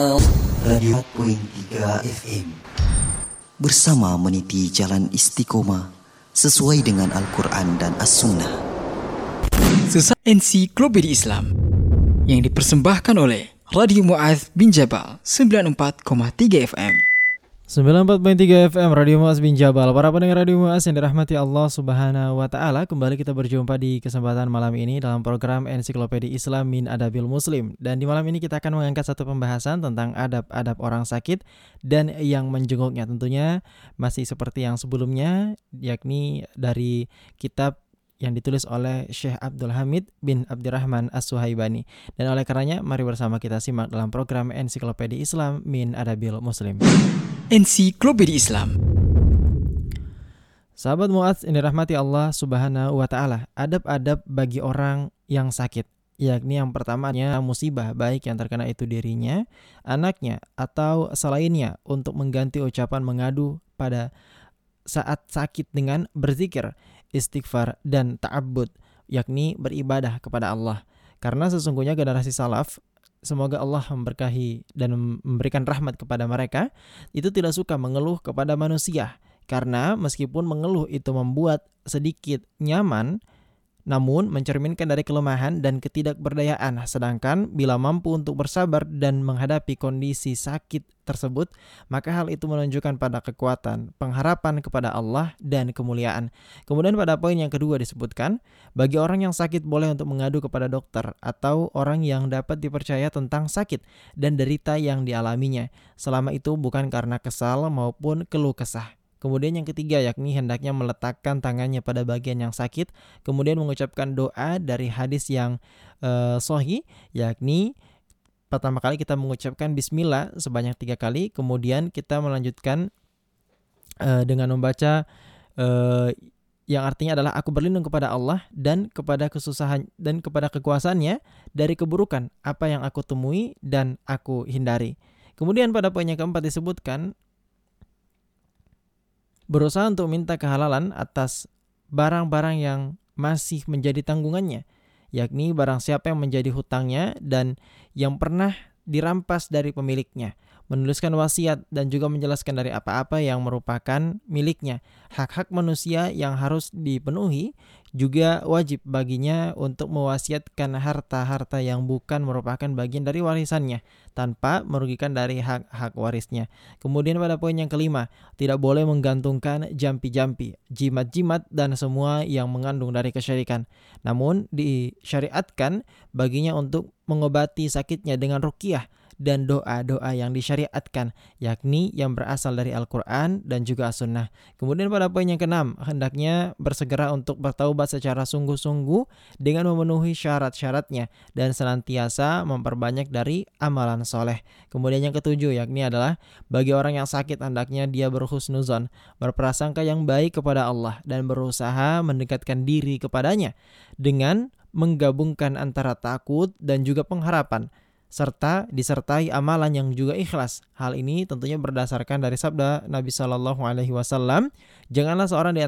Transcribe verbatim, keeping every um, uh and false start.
Radio empat koma tiga F M bersama meniti jalan istiqomah sesuai dengan Al-Quran dan As-Sunnah. Sesaat Ensiklopedia Islam yang dipersembahkan oleh Radio Mu'adz bin Jabal sembilan puluh empat koma tiga F M. sembilan puluh empat koma tiga F M Radio Mu'adz bin Jabal. Para pendengar Radio Mu'adz yang dirahmati Allah Subhanahu wa taala, kembali kita berjumpa di kesempatan malam ini dalam program Ensiklopedia Islam min Adabil Muslim. Dan di malam ini kita akan mengangkat satu pembahasan tentang adab-adab orang sakit dan yang menjenguknya. Tentunya masih seperti yang sebelumnya, yakni dari kitab yang ditulis oleh Syekh Abdul Hamid bin Abdirrahman As-Suhaibani. Dan oleh karenanya, mari bersama kita simak dalam program Ensiklopedia Islam min Adabil Muslim. Ensiklopedia Islam. Sahabat Mu'adz yang dirahmati Allah Subhanahu wa taala, adab-adab bagi orang yang sakit, yakni yang pertamanya musibah, baik yang terkena itu dirinya, anaknya, atau selainnya, untuk mengganti ucapan mengadu pada saat sakit dengan berzikir, istighfar, dan ta'abbud, yakni beribadah kepada Allah. Karena sesungguhnya generasi salaf, semoga Allah memberkahi dan memberikan rahmat kepada mereka, itu tidak suka mengeluh kepada manusia. Karena meskipun mengeluh itu membuat sedikit nyaman, namun mencerminkan dari kelemahan dan ketidakberdayaan. Sedangkan bila mampu untuk bersabar dan menghadapi kondisi sakit tersebut, maka hal itu menunjukkan pada kekuatan, pengharapan kepada Allah dan kemuliaan. Kemudian pada poin yang kedua disebutkan, bagi orang yang sakit boleh untuk mengadu kepada dokter atau orang yang dapat dipercaya tentang sakit dan derita yang dialaminya, selama itu bukan karena kesal maupun keluh kesah. Kemudian yang ketiga, yakni hendaknya meletakkan tangannya pada bagian yang sakit, kemudian mengucapkan doa dari hadis yang uh, sahih, yakni pertama kali kita mengucapkan bismillah sebanyak tiga kali, kemudian kita melanjutkan uh, dengan membaca uh, yang artinya adalah aku berlindung kepada Allah dan kepada kesusahan dan kepada kekuasaannya dari keburukan apa yang aku temui dan aku hindari. Kemudian pada poin yang keempat disebutkan berusaha untuk minta kehalalan atas barang-barang yang masih menjadi tanggungannya, yakni barang siapa yang menjadi hutangnya dan yang pernah dirampas dari pemiliknya, menuliskan wasiat dan juga menjelaskan dari apa-apa yang merupakan miliknya. Hak-hak manusia yang harus dipenuhi juga wajib baginya untuk mewasiatkan harta-harta yang bukan merupakan bagian dari warisannya tanpa merugikan dari hak-hak warisnya. Kemudian pada poin yang kelima, tidak boleh menggantungkan jampi-jampi, jimat-jimat dan semua yang mengandung dari kesyirikan. Namun disyariatkan baginya untuk mengobati sakitnya dengan ruqyah dan doa-doa yang disyariatkan, yakni yang berasal dari Al-Quran dan juga As-Sunnah. Kemudian pada poin yang keenam, hendaknya bersegera untuk bertaubat secara sungguh-sungguh dengan memenuhi syarat-syaratnya dan senantiasa memperbanyak dari amalan soleh. Kemudian yang ketujuh, yakni adalah bagi orang yang sakit hendaknya dia berhusnuzon, berprasangka yang baik kepada Allah dan berusaha mendekatkan diri kepadanya dengan menggabungkan antara takut dan juga pengharapan, serta disertai amalan yang juga ikhlas. Hal ini tentunya berdasarkan dari sabda Nabi Shallallahu Alaihi Wasallam, janganlah seorang di